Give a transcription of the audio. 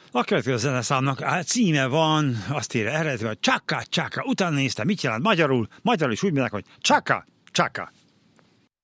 A következő zeneszámnak címe van, azt írja eredetileg, hogy Csaka, Csaka. Utána néztem, mit jelent magyarul. Magyarul is úgy mondják, hogy Csaka, Csaka.